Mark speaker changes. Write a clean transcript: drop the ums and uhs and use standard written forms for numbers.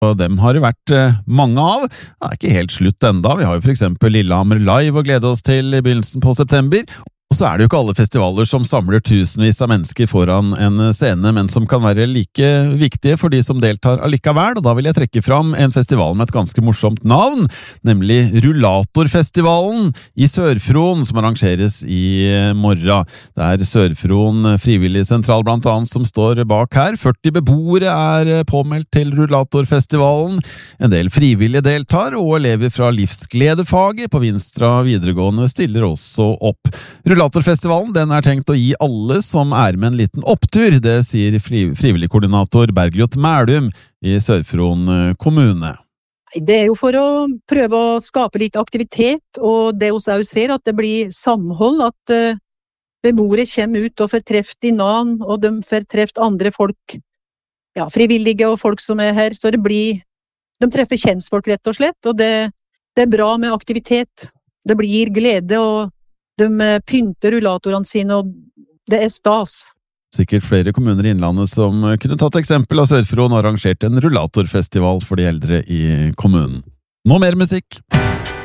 Speaker 1: Og dem har det vært mange av. Det er ikke helt slutt enda. Vi har jo for eksempel Lillehammer Live å glede oss til i begynnelsen på september. Og så er det jo ikke alle festivaler som samler tusenvis av mennesker foran en scene, men som kan være like viktige for de som deltar allikevel, og da vil jeg trekke fram en festival med et ganske morsomt navn, nemlig Rullatorfestivalen i Sør-Fron, som arrangeres i morgen. Det er Sør-Fron frivillig sentral blant annet som står bak her. 40 beboere er påmeldt til Rullatorfestivalen. En del frivillige deltar, og elever fra livsgledefaget på Vinstra videregående stiller også opp. Rullatorfestivalen den er tenkt å gi alle som er med en liten opptur, det sier frivillig koordinator Bergljot Mælum i Sør-Fron kommune.
Speaker 2: Det er jo for å prøve å skape litt aktivitet, og det hos oss ser at det blir samhold, at beboere kommer ut og får treft i navn, og de får treft andre folk, ja, frivillige og folk som er her, så det blir, de treffer kjensfolk rett og slett, og det er bra med aktivitet. Det blir glede, og de pynter rullatorene sine, og det er stas.
Speaker 1: Sikkert flere kommuner i Innlandet som kunne tatt eksempel av Sør-Fron og arrangert en rullatorfestival for de eldre i kommunen. Nå mer musikk!